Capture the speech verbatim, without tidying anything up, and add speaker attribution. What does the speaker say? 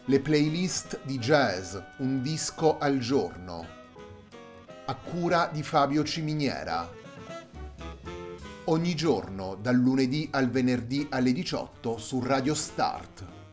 Speaker 1: Le playlist di jazz, un disco al giorno, a cura di Fabio Ciminiera. Ogni giorno, dal lunedì al venerdì alle diciotto su Radio Start.